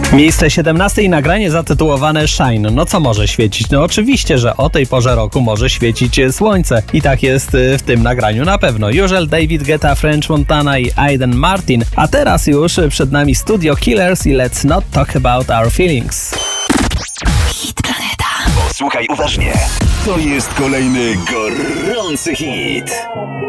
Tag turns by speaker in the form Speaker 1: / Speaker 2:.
Speaker 1: Miejsce 17 i nagranie zatytułowane Shine. No co może świecić? No oczywiście, że o tej porze roku może świecić słońce. I tak jest w tym nagraniu na pewno. Usual, David Guetta, French Montana i Aiden Martin. A teraz już przed nami Studio Killers i Let's Not Talk About Our Feelings.
Speaker 2: Hit Planeta.
Speaker 3: Posłuchaj uważnie. To jest kolejny gorący hit.